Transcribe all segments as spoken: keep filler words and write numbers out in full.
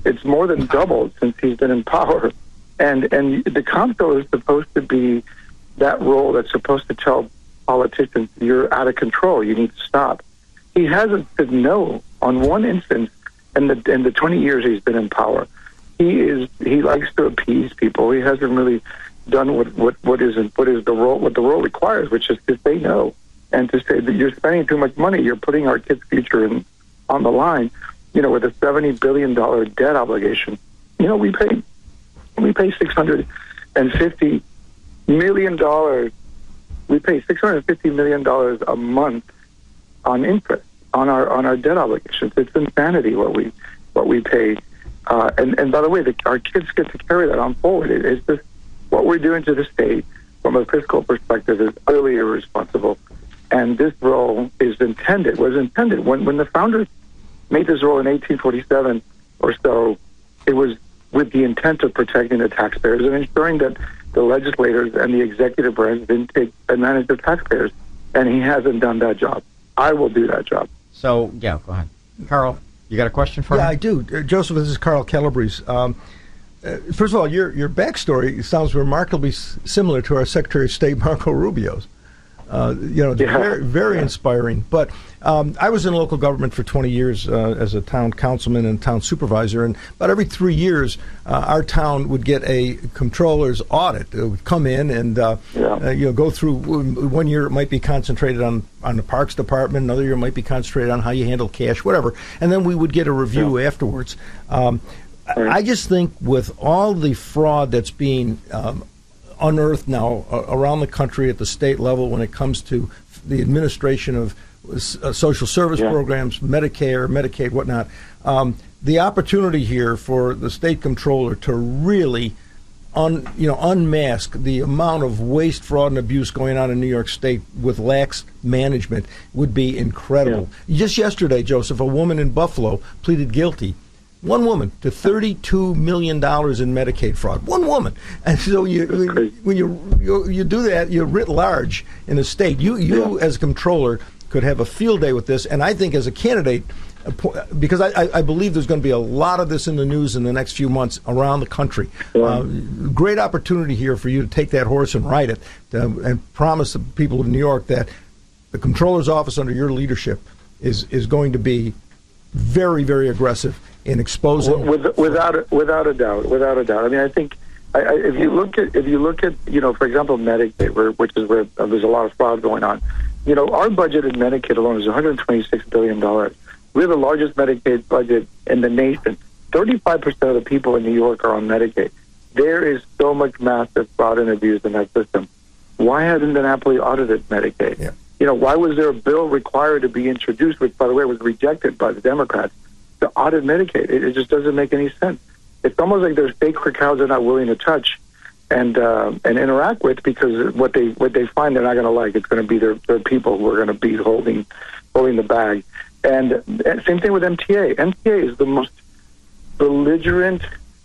It's more than doubled since he's been in power. And and the comptroller is supposed to be that role that's supposed to tell politicians, you're out of control, you need to stop. He hasn't said no on one instance in the in the twenty years he's been in power. He is he likes to appease people. He hasn't really done what what what is what is the role what the role requires, which is to say no and to say that you're spending too much money, you're putting our kids' future in, on the line. You know, with a seventy billion dollar debt obligation, you know, we pay we pay six hundred and fifty million dollars. We pay six hundred and fifty million dollars a month on interest on our on our debt obligations. It's insanity what we what we pay. Uh, and and by the way, the, our kids get to carry that on forward. It, it's just what we're doing to the state from a fiscal perspective is utterly irresponsible. And this role is intended was intended when when the founders made this role in eighteen forty-seven or so. It was with the intent of protecting the taxpayers and ensuring that the legislators and the executive branch didn't take advantage of taxpayers. And he hasn't done that job. I will do that job. So, yeah, go ahead. Carl, you got a question for yeah, me? Yeah, I do. Uh, Joseph, this is Carl Calabrese. Um, uh, first of all, your your backstory sounds remarkably s- similar to our Secretary of State, Marco Rubio's. Uh, you know, yeah. very, very yeah. inspiring. But um, I was in local government for twenty years uh, as a town councilman and town supervisor, and about every three years, uh, our town would get a comptroller's audit. It would come in and uh, yeah. uh, you know go through. One year it might be concentrated on on the parks department. Another year it might be concentrated on how you handle cash, whatever. And then we would get a review yeah. afterwards. Um, right. I just think with all the fraud that's being um, unearthed now uh, around the country at the state level when it comes to the administration of uh, social service yeah. programs, Medicare, Medicaid, whatnot. Um, the opportunity here for the state comptroller to really un, you know, unmask the amount of waste, fraud, and abuse going on in New York State with lax management would be incredible. Yeah. Just yesterday, Joseph, a woman in Buffalo pleaded guilty. One woman to thirty-two million dollars in Medicaid fraud. One woman. And so you, when you, you you do that, you're writ large in the state. You, you yeah. as comptroller, could have a field day with this. And I think as a candidate, because I, I believe there's going to be a lot of this in the news in the next few months around the country. Yeah. Uh, great opportunity here for you to take that horse and ride it to, and promise the people of New York that the comptroller's office under your leadership is, is going to be very, very aggressive in exposing, With, without a, without a doubt, without a doubt. I mean, I think I, I, if you look at if you look at you know, for example, Medicaid, where, which is where uh, there's a lot of fraud going on. You know, our budget in Medicaid alone is one hundred twenty-six billion dollars. We're the largest Medicaid budget in the nation. thirty-five percent of the people in New York are on Medicaid. There is so much massive fraud and abuse in that system. Why hasn't been aptly audited Medicaid? Yeah. You know, why was there a bill required to be introduced, which, by the way, was rejected by the Democrats, to audit Medicaid? It, it just doesn't make any sense. It's almost like there's sacred cows they're not willing to touch and uh, and interact with, because what they what they find they're not going to like, it's going to be their, their people who are going to be holding holding the bag. And, and same thing with M T A. M T A is the most belligerent,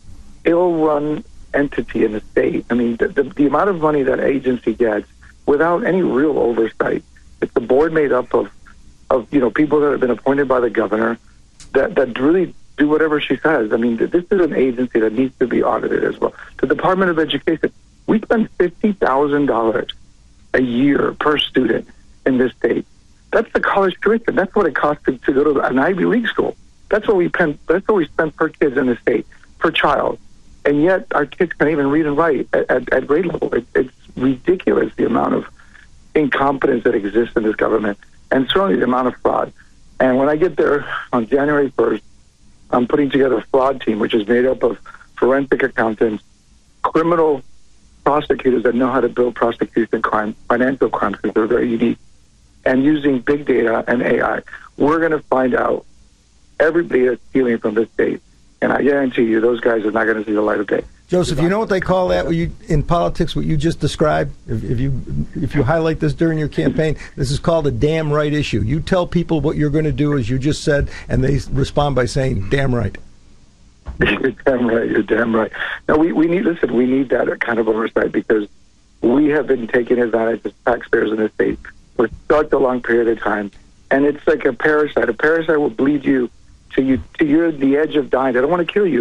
ill-run entity in the state. I mean, the, the, the amount of money that agency gets without any real oversight. It's a board made up of, of you know, people that have been appointed by the governor that, that really do whatever she says. I mean, this is an agency that needs to be audited as well. The Department of Education, we spend fifty thousand dollars a year per student in this state. That's the college tuition. That's what it costs to, to go to an Ivy League school. That's what we spend. That's what we spend per kids in the state, per child. And yet our kids can't even read and write at, at, at grade level. It, it's ridiculous, the amount of incompetence that exists in this government, and certainly the amount of fraud. And when I get there on January first, I'm putting together a fraud team, which is made up of forensic accountants, criminal prosecutors that know how to build prosecution crime, financial crimes, because they're very unique, and using big data and A I. We're going to find out everybody that's stealing from this state. And I guarantee you, those guys are not going to see the light of day. Joseph, you know what they call that what you, in politics, what you just described? If, if you if you highlight this during your campaign, this is called a damn right issue. You tell people what you're going to do, as you just said, and they respond by saying, damn right. You're damn right. You're damn right. Now, we, we need, listen, we need that kind of oversight, because we have been taking advantage of taxpayers in this state for such a long period of time. And it's like a parasite. A parasite will bleed you to you to you're the edge of dying. They don't want to kill you.